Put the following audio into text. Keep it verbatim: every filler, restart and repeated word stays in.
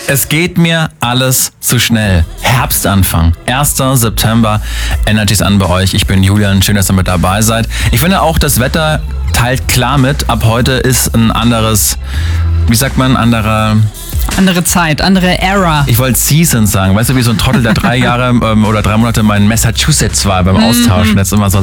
Es geht mir alles zu schnell. Herbstanfang, erster September, Energy's an bei euch. Ich bin Julian, schön, dass ihr mit dabei seid. Ich finde auch, das Wetter teilt klar mit. Ab heute ist ein anderes, wie sagt man, anderer... Andere Zeit, andere Era. Ich wollte Season sagen. Weißt du, wie so ein Trottel, der drei Jahre ähm, oder drei Monate mal in Massachusetts war beim Austauschen. Jetzt immer so